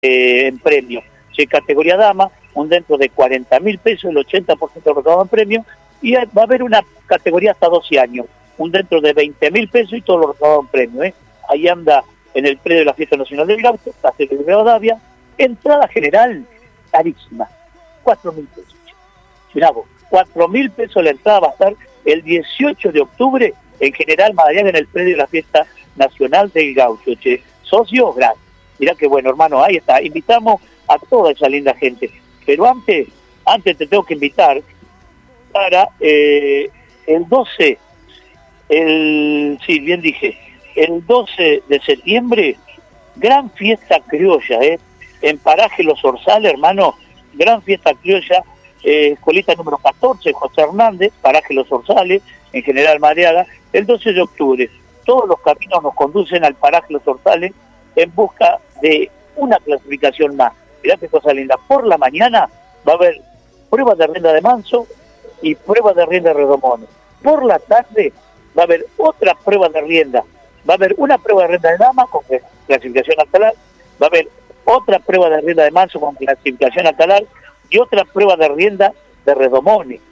en premio. Si categoría dama, un dentro de 40.000 pesos, el 80% recaudado en premio, y va a haber una categoría hasta 12 años, un dentro de 20.000 pesos y todo lo recaudado en premio. Ahí anda en el predio de la Fiesta Nacional del Gaucho, Plaza de Rivadavia, entrada general carísima, 4.000 pesos. Mirá vos, 4.000 pesos la entrada va a estar el 18 de octubre en General Madariaga en el predio de la Fiesta Nacional del Gaucho. Socios, gratis. Mirá que bueno, hermano, ahí está. Invitamos a toda esa linda gente. Pero antes te tengo que invitar para el 12, sí, bien dije, el 12 de septiembre, gran fiesta criolla, en Paraje Los Orzales, hermano, gran fiesta criolla, escuelita número 14, José Hernández, Paraje Los Orzales, en General Madariaga, el 12 de octubre. Todos los caminos nos conducen al Paraje Los Orzales en busca de una clasificación más. Mirá qué cosa linda. Por la mañana va a haber pruebas de rienda de manso y pruebas de rienda de redomones. Por la tarde va a haber otra prueba de rienda. Va a haber una prueba de rienda de dama con clasificación altalar. Va a haber otra prueba de rienda de manso con clasificación altalar y otra prueba de rienda de redomones.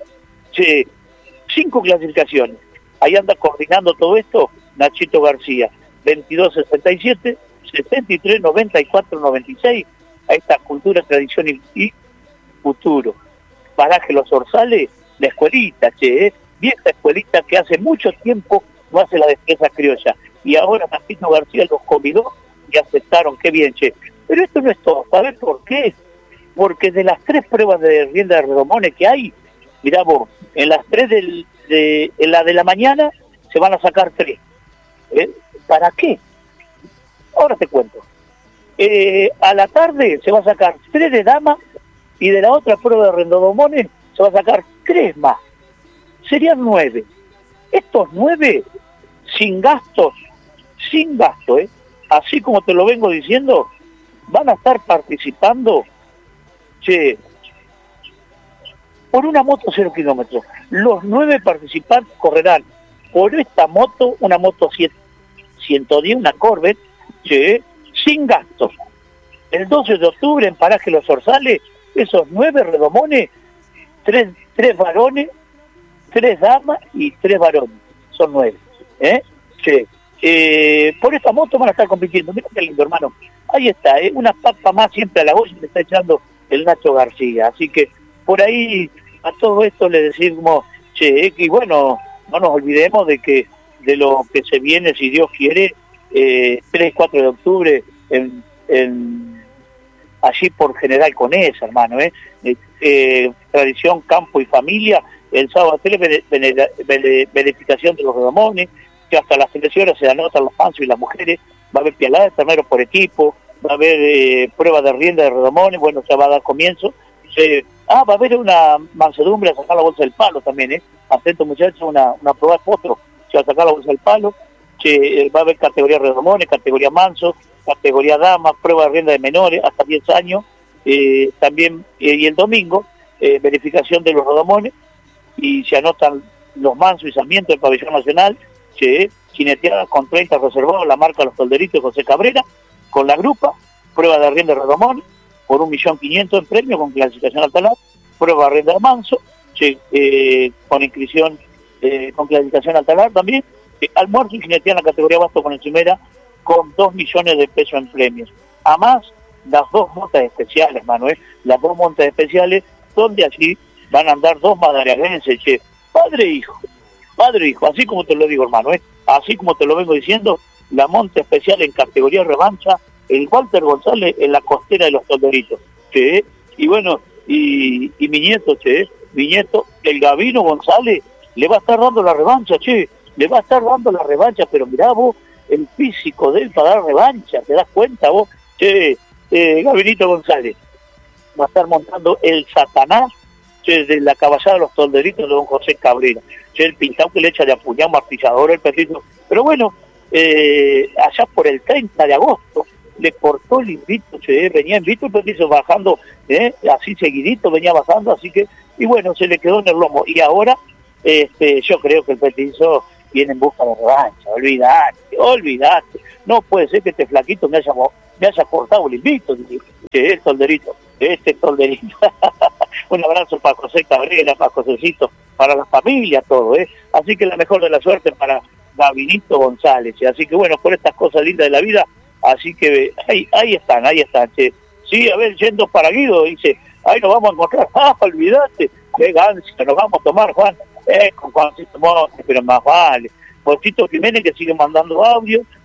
5 clasificaciones. Ahí anda coordinando todo esto Nachito García. 2267 73 94 96. Ahí está, cultura, tradición y futuro. Paraje Los Orzales, la escuelita, vieja escuelita que hace mucho tiempo no hace la destreza criolla. Y ahora Nachito García los convidó y aceptaron, qué bien, Pero esto no es todo, ¿sabes por qué? Porque de las 3 pruebas de rienda de redomones que hay, mirá vos, en las 3 en la de la mañana se van a sacar 3. ¿Para qué? Ahora te cuento. A la tarde se va a sacar 3 de dama y de la otra prueba de redomones se va a sacar 3 más. Serían 9. Estos 9 sin gasto, así como te lo vengo diciendo, van a estar participando, por una moto 0 kilómetros. Los 9 participantes correrán por esta moto, una moto 110, una Corvette, sin gastos. El 12 de octubre en Paraje Los Orzales, esos 9 redomones, 3 varones, 3 damas y 3 varones. Son 9. Por esta moto van a estar compitiendo. Mira qué lindo, hermano. Ahí está, una papa más siempre a la voz y le está echando el Nacho García. Así que por ahí a todo esto le decimos, y bueno, no nos olvidemos de lo que se viene, si Dios quiere, 3 y 4 de octubre allí por General Conesa, hermano, tradición, campo y familia, el sábado 3 beneficación de los redomones, que hasta las 13 horas se anotan los mansos y las mujeres, va a haber pialada de ternero por equipo, va a haber prueba de rienda de redomones, bueno, ya va a dar comienzo, va a haber una mansedumbre a sacar la bolsa del palo también, atento muchachos, una prueba de potro, se va a sacar la bolsa del palo, va a haber categoría redomones, categoría manso, categoría damas, prueba de rienda de menores hasta 10 años, también, y el domingo, verificación de los redomones, y se anotan los mansos y sarmientos del pabellón nacional, jineteadas con 30 reservados, la marca Los Tolderitos José Cabrera, con la grupa, prueba de rienda de redomones, por 1.500.000 en premio, con clasificación altalar, prueba de rienda de manso, con inscripción, con clasificación altalar también, almuerzo y jineteada en la categoría basto con encimera, con 2 millones de pesos en premios. Además, las 2 montas especiales, Manuel, las 2 montas especiales, donde allí van a andar 2 madariaguenses, padre e hijo, así como te lo digo, hermano, así como te lo vengo diciendo, la monta especial en categoría revancha, el Walter González en la costera de Los Tolderitos, y bueno, y mi nieto, el Gavino González, le va a estar dando la revancha, le va a estar dando la revancha, pero mirá vos, el físico de él para dar revancha, ¿te das cuenta vos? Gavinito González va a estar montando el Satanás de la caballada de Los Tolderitos de don José Cabrera, el pintado que le echa de apuñado, martillador, el petito, pero bueno, allá por el 30 de agosto le cortó el invito, venía invito el petizo bajando, así seguidito venía bajando, así que, y bueno, se le quedó en el lomo, y ahora yo creo que el petizo viene en busca de revancha, olvidate, no puede ser que este flaquito me haya me haya cortado el invito, el tolderito, tolderito. Un abrazo para José Cabrera, para Josecito, para la familia, todo, Así que la mejor de la suerte para Gavinito González. Así que bueno, por estas cosas lindas de la vida, así que ahí están, che. Sí, a ver, yendo para Guido, dice, ahí nos vamos a encontrar, olvídate, qué gancia, nos vamos a tomar, Juan, con Juancito Montes, pero más vale. Postito Jiménez que sigue mandando audio,